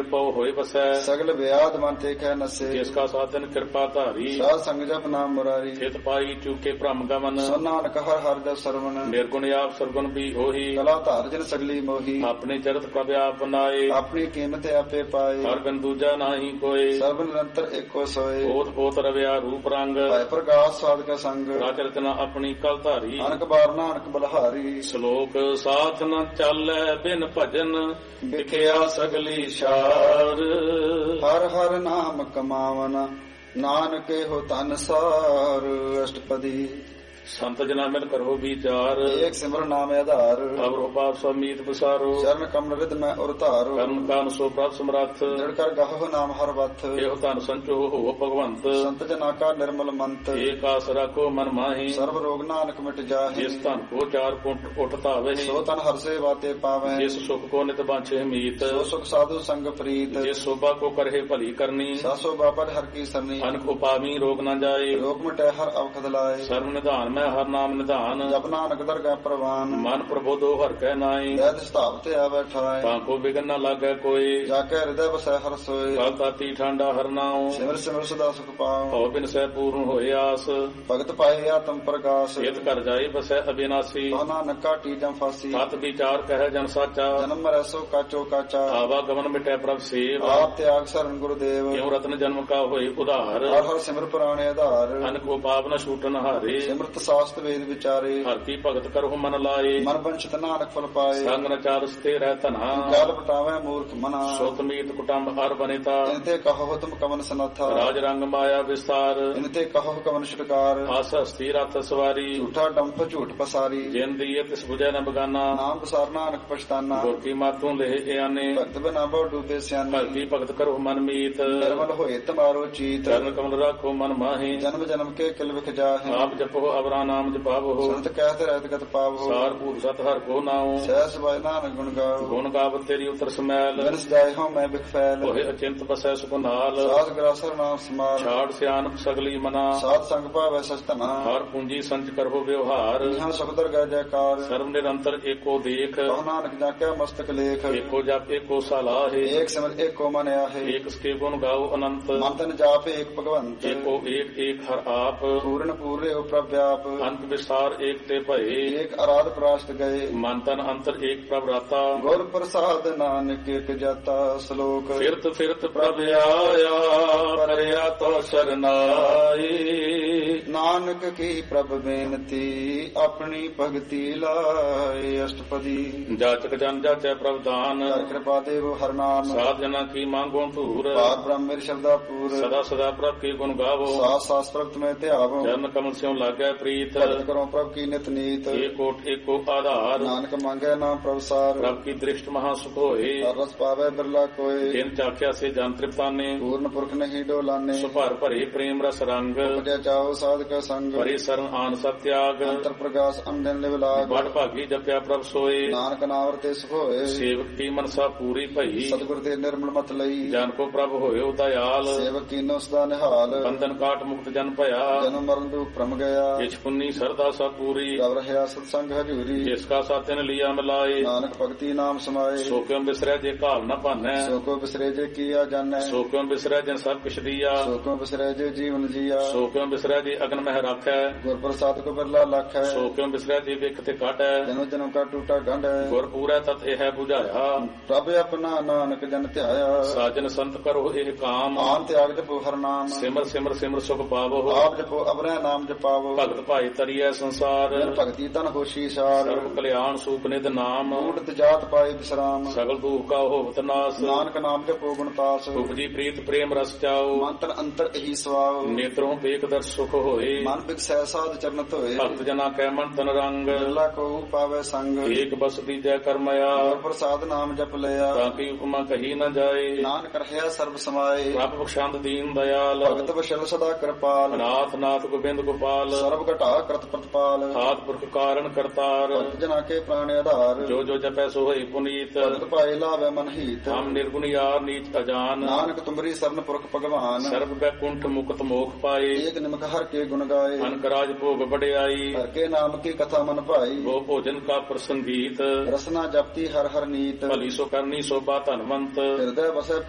ਪਉ ਹੋਏ ਵਸੈ ਸਗਲ ਵਿਆਦ ਮਨ ਤੇ ਕਹਿ ਨਸੇ ਜਿਸ ਕਾ ਸਾਧਨ ਕਿਰਪਾ ਧਾਰੀ ਸਾਧ ਸੰਗ ਜਪ ਨਾਮ ਮੁਰਾਰੀ ਚਿਤ ਪਾਈ ਚੂਕੇ ਭ੍ਰਮ ਗਮਨ ਸੋ ਨਾਨਕ ਹਰ ਹਰ ਜਪ ਸਰਵਨ ਨਿਰਗੁਣ ਆਪ ਸਰਗੁਣ ਵੀ ਹੋਈ ਕਲਾ ਧਾਰ ਜਨ ਸਗਲੀ ਮੋਹੀ ਆਪਣੇ ਚਰਤ ਪ੍ਰਭ ਆਪ ਬਨਾਏ ਆਪਣੀ ਕੀਮਤ ਆਪੇ ਪਾਏ ਹਰ ਬਿਨ ਦੂਜਾ ਨਾਹੀ ਕੋਏ ਸਰਬ ਨਿਰੰਤਰ ਏਕੋ ਸੋਏ ਓਤ ਪੋਤ ਰਵਿਆ ਰੂਪ ਰੰਗ ਭੈ ਪ੍ਰਕਾਸ਼ ਸਾਧਕ ਸੰਗ ਰਾਜ ਰਚਨਾ ਆਪਣੀ ਕਲ ਧਾਰੀ ਅਨਕ ਬਾਰ ਨਾਨਕ ਬਲਹਾਰੀ ਸ਼ਲੋਕ ਸਾਥ ਨ ਚਾਲੈ ਬਿਨ ਭਜਨ ਵਿਖਿਆ ਸਗਲੀ ਸ਼ਾਰ ਹਰ ਹਰ ਨਾਮ ਕਮਾਵਨ ਨਾਨਕੇ ਹੋ ਧਨ ਸਾਰ ਅਸ਼ਟਪਦੀ ਸੰਤ ਜਨਾ ਮਿਲ ਕਰੋ ਵਿਚਾਰ ਏਕ ਸਿਮਰਨ ਨਾਮ ਆਧਾਰ ਅਵਰੋ ਪਾਪ ਸਮੀਤ ਬਸਾਰੋ ਚਰਨ ਕਮਲ ਰਿਦ ਮੈਂ ਉਰ ਧਾਰੋ ਕਰਮ ਕਾਨ ਸੋ ਪ੍ਰਭ ਸਮਰੱਥ ਨਿੜ ਕਰ ਗਾਹੋ ਨਾਮ ਹਰ ਵਥ ਇਹੋ ਧਨ ਸੰਚੋ ਹੋ ਭਗਵੰਤ ਸੰਤ ਜਨਾ ਕਾ ਨਿਰਮਲ ਮੰਤ ਏਕ ਆਸ ਰੱਖੋ ਮਨ ਮਾਹੀ ਸਰਬ ਰੋਗ ਨਾਨਕ ਮਿਟ ਜਾਹੇ ਜਿਸ ਧਨ ਕੋ ਚਾਰ ਪੁੰਟ ਉੱਠ ਧਾਵੇ ਸੋ ਤਨ ਹਰ ਸੇਵਾ ਤੇ ਪਾਵੈ ਜਿਸ ਸੁਖ ਕੋ ਨਿਤ ਬਾਂਛੇ ਮੀਤ ਸੋ ਸੁਖ ਸਾਧੂ ਸੰਗ ਪ੍ਰੀਤ ਜਿਸ ਸੋਭਾ ਕੋ ਕਰਹਿ ਭਲੀ ਕਰਨੀ ਸਾਸੋ ਬਾਬਾ ਹਰ ਕੀ ਸਰਨੀ ਅਨਕ ਉਪਾਵੀ ਰੋਗ ਨਾ ਜਾਏ ਰੋਗ ਮਿਟੈ ਹਰ ਅਵਖਦ ਲਾਏ ਸਰਬ ਨਿਧਾਨ ਮੈਂ ਹਰ ਨਾਮ ਨਿਧਾਨ ਜਪ ਨਾਨਕ ਦਰਗਾਹ ਪ੍ਰਵਾਨ ਮਨ ਪ੍ਰਬੋਧੋ ਹਰ ਕੈ ਨਾਈ ਦੈਤ ਸਤਾਵ ਤੇ ਆਵੈ ਠਾਏ ਤਾਂ ਕੋ ਬਿਗਨ ਨਾ ਲਾਗੈ ਕੋਈ ਜਾ ਕੇ ਹਿਰਦੈ ਵਸੈ ਹਰ ਸੋਏ ਕਲ ਤਾਤੀ ਠਾਂਡਾ ਹਰ ਨਾਉ ਸਿਮਰ ਸਿਮਰ ਸਦਾ ਸੁਖ ਪਾਉ ਹਉ ਬਿਨ ਸਹਿ ਪੂਰਨ ਹੋਏ ਆਸ ਭਗਤ ਪਾਏ ਆਤਮ ਪ੍ਰਕਾਸ਼ ਇਤ ਕਰ ਜਾਏ ਬਸੈ ਅਬਿਨਾਸੀ ਤੋ ਨਾਨਕ ਕਾਟੀ ਜਮ ਫਾਸੀ ਸਤ ਵਿਚਾਰ ਕਹਿ ਜਨ ਸਾਚਾ ਜਨਮ ਮਰੈ ਸੋ ਕਾਚੋ ਕਾਚਾ ਆਵਾ ਗਮਨ ਮਿਟੈ ਪ੍ਰਭ ਸੇਵ ਆਪ ਤਿਆਗ ਸਰਨ ਗੁਰਦੇਵ ਕਿਉ ਰਤਨ ਜਨਮ ਕਾ ਹੋਏ ਉਧਾਰ ਹਰ ਹਰ ਸਿਮਰ ਪੁਰਾਣੇ ਆਧਾਰ ਅਨਕ ਕੋ ਪਾਪ ਨ ਛੂਟਨ ਹਾਰੇ ਸਿਮਰਤ ਸਾਸਤ ਵੇਦ ਵਿਚਾਰੇ ਹਰ ਕੀ ਭਗਤ ਕਰਹੁ ਮਨ ਲਾਏ ਮਨ ਬੰਚਿਤ ਨਾਨਕ ਫਲ ਪਾਏ ਸੰਗ ਨ ਚਾਰ ਸਤੇ ਰਹਿ ਧਨਾ ਕਾਲ ਪਟਾਵੈ ਮੂਰਖ ਮਨਾ ਸੁਤ ਮੀਤ ਕੁਟੰਬ ਹਰ ਬਨੇਤਾ ਇਨਤੇ ਕਹੋ ਤੁਮ ਕਵਨ ਸਨਾਥਾ ਰਾਜ ਰੰਗ ਮਾਇਆ ਵਿਸਤਾਰ ਇਨਤੇ ਕਹੋ ਕਵਨ ਛਿਟਕਾਰ ਆਸ ਹਸਤੀ ਰਥ ਸਵਾਰੀ ਝੂਠਾ ਡੰਪ ਝੂਠ ਪਸਾਰੀ ਜਿਨ ਦੀਏ ਤਿਸ ਬੁਝੈ ਨ ਬਗਾਨਾ ਨਾਮ ਬਸਾਰ ਨਾਨਕ ਪਛਤਾਨਾ ਗੁਰ ਕੀ ਮਾਤੋਂ ਲੇਹ ਇਆਨੇ ਭਗਤ ਬਿਨਾ ਬਹੁ ਡੂਬੇ ਸਿਆਨੇ ਭਗਤੀ ਭਗਤ ਕਰੋ ਮਨ ਮੀਤ ਨਿਰਮਲ ਹੋਏ ਤਮਾਰੋ ਚੀਤ ਚਰਨ ਕਮਲ ਰਾਖੋ ਮਨ ਮਾਹੀ ਜਨਮ ਜਨਮ ਕੇ ਕਿਲ ਵਿਖ ਜਾਹੇ ਆਪ ਜਪੋ ਅਵਰਾ ਨਾਮ ਜਪਾਵੋ ਸੰਤ ਕਹਿਤ ਰਹਿਤ ਗਤ ਪਾਵੋ ਸਾਰ ਭੂਤ ਸਤ ਹਰ ਕੋ ਨਾਉ ਸਹਿ ਸਬਾਇ ਨਾਨਕ ਗੁਣ ਗਾਓ ਗੁਣ ਗਾਵਤ ਤੇਰੀ ਉਤਰ ਸਮੈਲ ਬਿਨ ਸਜਾਏ ਹੋ ਮੈਂ ਬਿਖ ਫੈਲ ਹੋਏ ਅਚਿੰਤ ਬਸੈ ਸੁਖ ਨਾਲ ਸਾਧ ਗਰਾਸਰ ਨਾਮ ਸਮਾਲ ਛਾੜ ਸਿਆਨਪ ਸਗਲੀ ਮਨਾ ਸਾਧ ਸੰਗ ਭਾਵੈ ਸਚਤਨਾ ਹਰ ਪੂੰਜੀ ਸੰਚ ਕਰੋ ਵਿਵਹਾਰ ਇਹਾਂ ਸੁਖਦਰ ਗੈ ਜੈਕਾਰ ਸਰਬ ਨਿਰੰਤਰ ਏਕੋ ਦੇਖ ਕਹੋ ਨਾਨਕ ਜਾ ਕੇ ਮਸਤਕ ਲੇਖ ਏਕੋ ਜਪ ਏਕੋ ਸਲਾਹੇ ਏਕ ਸਿਮਰ ਏਕੋ ਮਨ ਆਹੇ ਏਕ ਸਕੇ ਗੁਣ ਗਾਓ ਅਨੰਤ ਮਨ ਤਨ ਜਾਪ ਏਕ ਭਗਵੰਤ ਏਕੋ ਏਕ ਏਕ ਹਰ ਆਪ ਪੂਰਨ ਪੂਰੇ ਉ ਪ੍ਰਭ ਵਿਆਪ ਅੰਤ ਵਿਸਾਰ ਏਕ ਤੇ ਭਏ ਏਕ ਅਰਾਧ ਪ੍ਰਾਸ਼ਟ ਗਏ ਮਨ ਤਨ ਅੰਤਰ ਏਕ ਪ੍ਰਭ ਰਾਤਾ ਗੁਰ ਪ੍ਰਸਾਦ ਨਾਨਕ ਇਕ ਜਾਤਾ ਸ਼ਲੋਕ ਫਿਰਤ ਫਿਰਤ ਪ੍ਰਭ ਆਇਆ ਪਰਿਆ ਤੋ ਸਰਨਾਈ ਨਾਨਕ ਕੀ ਪ੍ਰਭ ਬੇਨਤੀ ਆਪਣੀ ਭਗਤੀ ਲਾਏ ਅਸ਼ਟਪਦੀ ਜਾਚਕ ਜਨ ਜਾਚੈ ਪ੍ਰਭ ਦਾਨ ਹਰ ਕਿਰਪਾ ਦੇਵ ਹਰ ਨਾਮ ਸਾਧ ਜਨਾ ਕੀ ਮੰਗੋ ਧੂਰ ਪਾਰ ਬ੍ਰਹਮ ਮੇਰੇ ਸ਼ਬਦਾ ਪੂਰ ਸਦਾ ਸਦਾ ਪ੍ਰਭ ਕੀ ਗੁਣ ਗਾਵੋ ਸਾਸ ਸਾਸਤ੍ਰਤ ਮੈਂ ਧਿਆਵੋ ਚਰਨ ਕਮਲ ਸਿਉ ਲਾਗੈ ਪ੍ਰੀਤ ਭਗਤ ਕਰੋ ਪ੍ਰਭ ਕੀ ਨਿਤ ਨੀਤ ਏਕੋ ਏਕੋ ਆਧਾਰ ਨਾਨਕ ਮੰਗੈ ਨਾਮ ਪ੍ਰਭ ਸਾਰ ਪ੍ਰਭ ਕੀ ਦ੍ਰਿਸ਼ਟ ਮਹਾ ਸੁਖ ਹੋਏ ਹਰ ਰਸ ਪਾਵੈ ਬਿਰਲਾ ਕੋਏ ਜਿਨ ਚਾਖਿਆ ਸੇ ਜਨ ਤ੍ਰਿਪਤਾਨੇ ਪੂਰਨ ਪੁਰਖ ਨਹੀਂ ਡੋਲਾਨੇ ਸੁਭਾਰ ਭਰੇ ਪ੍ਰੇਮ ਰਸ ਰੰਗ ਉਪਜੈ ਚਾਓ ਸਾਧਕ ਸੰਗ ਭਰੇ ਸਰਨ ਆਨ ਸਤ ਤਿਆਗ ਅੰਤਰ ਪ੍ਰਗਾਸ ਅੰਦਨ ਲਿਵ ਲਾਗ ਬੜ ਭਾਗੀ ਜਪਿਆ ਪ੍ਰਭ ਸੋਏ ਨਾਨਕ ਨਾਮ ਰਤੇ ਸੁਖ ਹੋਏ ਸੇਵਕ ਕੀ ਮਨਸਾ ਪੂਰੀ ਭਈ ਸਤਿਗੁਰ ਤੇ ਨਿਰਮਲ ਮਤ ਲਈ ਜਨ ਕੋ ਪ੍ਰਭ ਹੋਇਓ ਦਇਆਲ ਸੇਵਕ ਕੀਨੋ ਸਦਾ ਨਿਹਾਲ ਬੰਧਨ ਕਾਟ ਮੁਕਤ ਜਨ ਭਇਆ ਜਨਮ ਮਰਨ ਦੁਖ ਭ੍ਰਮ ਗਿਆ ਇਛ ਪੁੰਨੀ ਸਰਦਾ ਸਾ ਪੂਰੀ ਗਵ ਰਹਿਆ ਸਤ ਸੰਗ ਹਜੂਰੀ ਜਿਸ ਕਾ ਸਾਥਨ ਲਿਆ ਮਿਲਾਏ ਨਾਨਕ ਭਗਤੀ ਨਾਮ ਸਮਾਏ ਸੋ ਕਿਉ ਬਿਸਰੈ ਜੇ ਘਾਲ ਨ ਭਾਨੈ ਸੋ ਕੋ ਬਿਸਰੇ ਜੇ ਕੀਆ ਜਾਣੈ ਸੋ ਕਿਉ ਬਿਸਰੈ ਜਨ ਸਭ ਕਿਛ ਦੀਆ ਸੋ ਕੋ ਬਿਸਰੇ ਜੇ ਜੀਵਨ ਜੀਆ ਸੋ ਕਿਉ ਬਿਸਰੈ ਜੇ ਅਗਨ ਮਹਿ ਰਾਖੈ ਗੁਰ ਪ੍ਰਸਾਦ ਕੋ ਬਿਰਲਾ ਲਖ ਹੈ ਸੋ ਕਿਉ ਬਿਸਰੈ ਜੇ ਵਿਖ ਤੇ ਕਾਟੈ ਜਨਮ ਜਨਮ ਕਾ ਟੂਟਾ ਗੰਢ ਹੈ ਗੁਰ ਪੂਰੈ ਤਤ ਇਹ 부ਝਾਇਆ ਪ੍ਰਭ ਆਪਣਾ ਨਾਨਕ ਜਨ ਧਿਆਇਆ ਸਾਜਨ ਸੰਤ ਕਰੋ ਇਹ ਕਾਮ ਆਨ ਤਿਆਗ ਜਪੋ ਹਰ ਨਾਮ ਸਿਮਰ ਸਿਮਰ ਸਿਮਰ ਸੁਖ ਪਾਵੋ ਆਪ ਜਪੋ ਅਬਰੈ ਨਾਮ ਜਪਾਵੋ ਭਗਤ ਭਾਈ ਤਰੀਐ ਸੰਸਾਰ ਜਨ ਭਗਤੀ ਤਨ ਹੋਸ਼ੀ ਸਾਰ ਸਰਬ ਕਲਿਆਣ ਸੂਪ ਨਿਧ ਨਾਮ ਊਟਤ ਜਾਤ ਪਾਏ ਬਿਸਰਾਮ ਸਗਲ ਦੁਖ ਕਾ ਹੋਵਤ ਨਾਸ ਨਾਨਕ ਨਾਮ ਜਪੋ ਗੁਣਤਾਸ ਉਪਜੀ ਪ੍ਰੀਤ ਪ੍ਰੇਮ ਰਸ ਚਾਓ ਮੰਤਰ ਅੰਤਰ ਇਹੀ ਸਵਾਉ ਨੇਤਰੋਂ ਵੇਖ ਦਰ ਸੁਖ ਹੋਏ ਮਨ ਬਿਕਸੈ ਸਾਧ ਚਰਨ ਧੋਏ ਭਗਤ ਜਨਾ ਕੈ ਮਨ ਤਨ ਰੰਗ ਬਿਰਲਾ ਕੋ ਪਾਵੇ ਸੰਗ ਏਕ ਬਸ ਦੀਜੈ ਕਰਮਇਆ ਗੁਰ ਪ੍ਰਸਾਦ ਨਾਮ ਜਪ ਲਿਆ ਤਾਂ ਕੀ ਉਪਮਾ ਕਹੀ ਨ ਜਾਏ ਨਾਨਕ ਰਹਿਆ ਸਰਬ ਸਮਾਏ ਪ੍ਰਭ ਬਖਸ਼ੰਦ ਦੀਨ ਦਇਆਲ ਭਗਤ ਵਸ਼ਲ ਸਦਾ ਕਿਰਪਾਲ ਨਾਥ ਨਾਥ ਗੋਬਿੰਦ ਗੋਪਾਲ ਸਰਬ ਘਟਾ ਕਰਤ ਪ੍ਰਤਪਾਲ ਆਦ ਪੁਰਖ ਕਾਰਨ ਕਰਤਾਰ ਭਗਤ ਜਨਾ ਕੇ ਪ੍ਰਾਣ ਆਧਾਰ ਜੋ ਜੋ ਜਪੈ ਸੋ ਹੋਈ ਪੁਨੀਤ ਭਗਤ ਭਾਏ ਲਾਵੇ ਮਨ ਹੀਤ ਹਮ ਨਿਰਗੁਣ ਯਾਰ ਨੀਚ ਅਜਾਨ ਨਾਨਕ ਤੁਮਰੀ ਸਰਨ ਪੁਰਖ ਭਗਵਾਨ ਸਰਬ ਬੈਕੁੰਠ ਮੁਕਤ ਮੋਖ ਪਾਏ ਏਕ ਨਿਮਕ ਹਰ ਕੇ ਗੁਣ ਗਾਏ ਅਨਕ ਰਾਜ ਭੋਗ ਵਡਿਆਈ ਹਰ ਕੇ ਨਾਮ ਕੀ ਕਥਾ ਮਨ ਭਾਈ ਉਹ ਭੋਜਨ ਕਾ ਪ੍ਰਸੰਗੀਤ ਰਸਨਾ ਜਪਤੀ ਹਰ ਹਰ ਨੀਤ ਭਲੀ ਸੋ ਕਰਨੀ ਸੋਭਾ ਧਨਵੰਤ ਹਿਰਦੈ ਵਸੈ